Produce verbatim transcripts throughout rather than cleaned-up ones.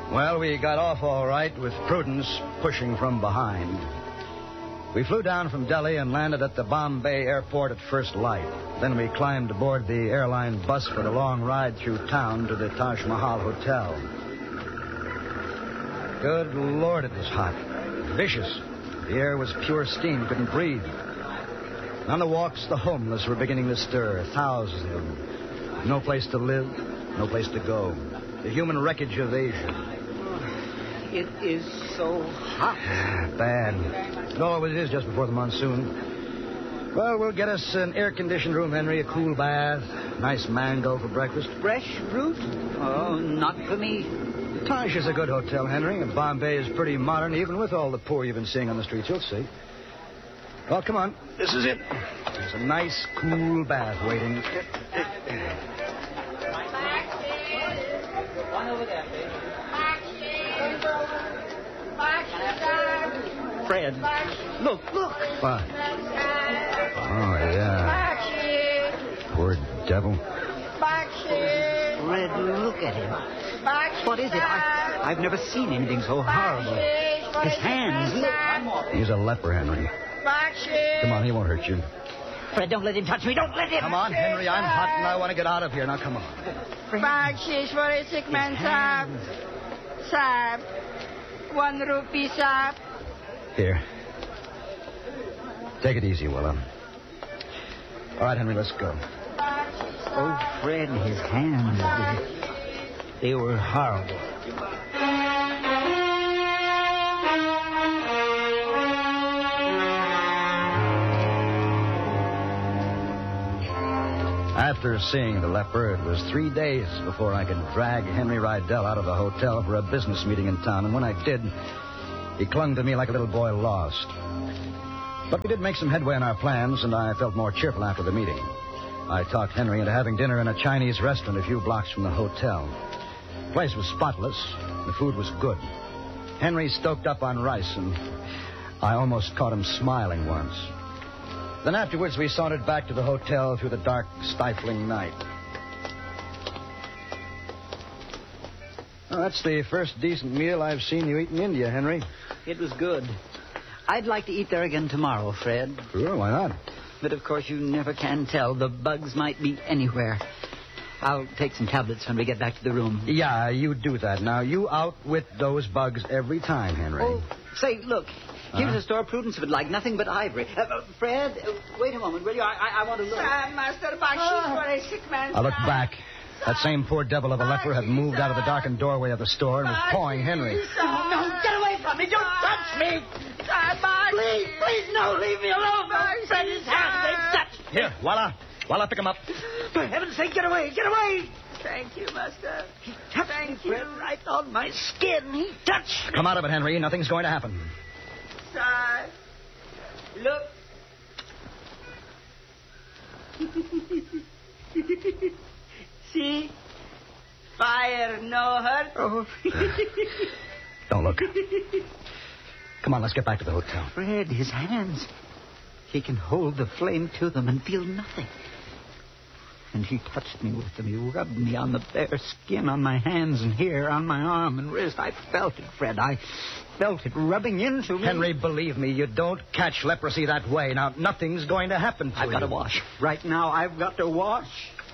Well, we got off all right with Prudence pushing from behind. We flew down from Delhi and landed at the Bombay airport at first light. Then we climbed aboard the airline bus for the long ride through town to the Taj Mahal Hotel. Good Lord, it was hot. Vicious. The air was pure steam. Couldn't breathe. On the walks, the homeless were beginning to stir. Thousands of them. No place to live, no place to go. The human wreckage of Asia. It is so hot. Bad. No, it is just before the monsoon. Well, we'll get us an air-conditioned room, Henry, a cool bath, nice mango for breakfast. Fresh fruit? Oh, not for me. Taj is a good hotel, Henry, and Bombay is pretty modern, even with all the poor you've been seeing on the streets. You'll see. Well, come on. This is it. There's a nice, cool bath waiting. One over there, please. Fred, look, look. What? Oh, yeah. Poor devil. Fred, look at him. What is it? I, I've never seen anything so horrible. His hands, look. He's a leper, Henry. Come on, he won't hurt you. Fred, don't let him touch me. Don't let him. Come on, Henry. I'm hot and I want to get out of here. Now, come on. Bakshish for a sick man, sir. Sir. One rupee, sir. Here. Take it easy, Willa. All right, Henry, let's go. Oh, Fred, his hands. They were horrible. After seeing the leper, it was three days before I could drag Henry Rydell out of the hotel for a business meeting in town. And when I did, he clung to me like a little boy lost. But we did make some headway in our plans, and I felt more cheerful after the meeting. I talked Henry into having dinner in a Chinese restaurant a few blocks from the hotel. The place was spotless. The food was good. Henry stoked up on rice, and I almost caught him smiling once. Then afterwards, we sauntered back to the hotel through the dark, stifling night. Well, that's the first decent meal I've seen you eat in India, Henry. It was good. I'd like to eat there again tomorrow, Fred. Sure, why not? But, of course, you never can tell. The bugs might be anywhere. I'll take some tablets when we get back to the room. Yeah, you do that. Now, you outwit those bugs every time, Henry. Oh, say, look. Here's Uh-huh. a store Prudence would like, nothing but ivory. Uh, uh, Fred, uh, wait a moment, will you? I, I, I want to look. Sir, Master Bakshish for a sick man, I looked sir. back. That same poor devil of a leper had moved out of the darkened doorway of the store and was pawing Henry. No, get away from me. Don't touch me. Please, please, no, leave me alone. Don't send his hands. They touch. Here, Walla. Walla, pick him up. For heaven's sake, get away, get away. Thank you, Master. He touched Thank me, you. Fred, right on my skin. He touched me. Come out of it, Henry. Nothing's going to happen. Sir, look. See? Fire, no hurt. Oh. Don't look. Come on, let's get back to the hotel. Fred, his hands. He can hold the flame to them and feel nothing. And he touched me with them. He rubbed me on the bare skin on my hands and here, on my arm and wrist. I felt it, Fred. I felt it rubbing into me. Henry, believe me, you don't catch leprosy that way. Now, nothing's going to happen to I've you. got to wash. Right now, I've got to wash.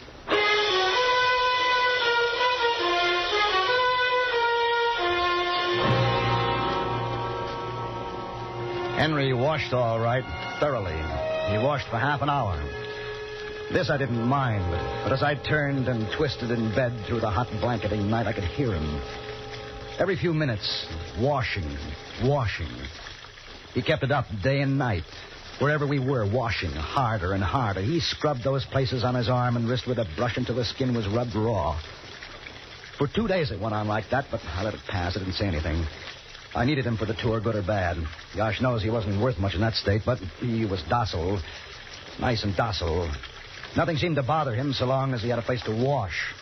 Henry washed all right, thoroughly. He washed for half an hour. This I didn't mind, but as I turned and twisted in bed through the hot blanketing night, I could hear him. Every few minutes, washing, washing. He kept it up day and night. Wherever we were, washing harder and harder. He scrubbed those places on his arm and wrist with a brush until the skin was rubbed raw. For two days it went on like that, but I let it pass. I didn't say anything. I needed him for the tour, good or bad. Gosh knows he wasn't worth much in that state, but he was docile. Nice and docile. Nothing seemed to bother him so long as he had a place to wash.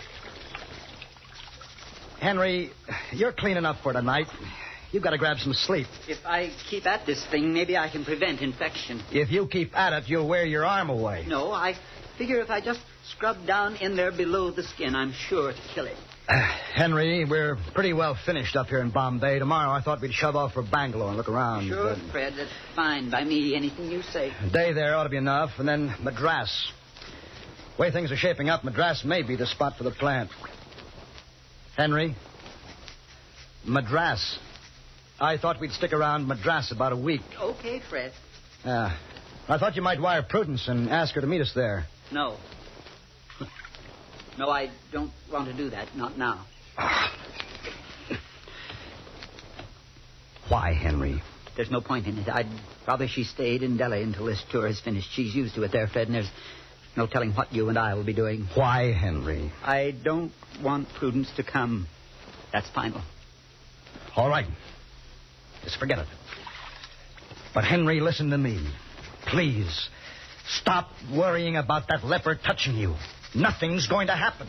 Henry, you're clean enough for tonight. You've got to grab some sleep. If I keep at this thing, maybe I can prevent infection. If you keep at it, you'll wear your arm away. No, I figure if I just scrub down in there below the skin, I'm sure to kill it. Henry, we're pretty well finished up here in Bombay. Tomorrow I thought we'd shove off for Bangalore and look around. Sure, Fred, that's fine by me. Anything you say. A day there ought to be enough, and then Madras. The way things are shaping up, Madras may be the spot for the plant. Henry, Madras. I thought we'd stick around Madras about a week. Okay, Fred. Uh, I thought you might wire Prudence and ask her to meet us there. No. No, I don't want to do that. Not now. Why, Henry? There's no point in it. I'd rather she stayed in Delhi until this tour is finished. She's used to it there, Fred, and there's no telling what you and I will be doing. Why, Henry? I don't want Prudence to come. That's final. All right. Just forget it. But, Henry, listen to me. Please, stop worrying about that leper touching you. Nothing's going to happen.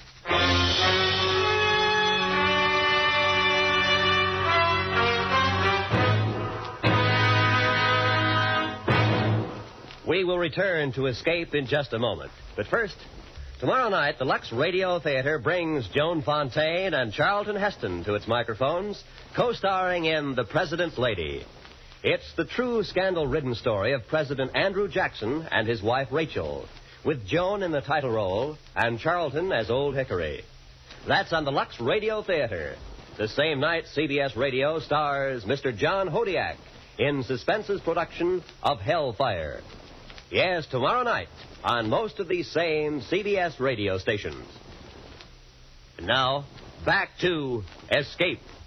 We will return to Escape in just a moment. But first, tomorrow night, the Lux Radio Theater brings Joan Fontaine and Charlton Heston to its microphones, co-starring in The President's Lady. It's the true scandal-ridden story of President Andrew Jackson and his wife Rachel, with Joan in the title role and Charlton as Old Hickory. That's on the Lux Radio Theater. The same night, C B S Radio stars Mister John Hodiak in Suspense's production of Hellfire. Yes, tomorrow night on most of these same C B S radio stations. And now, back to Escape.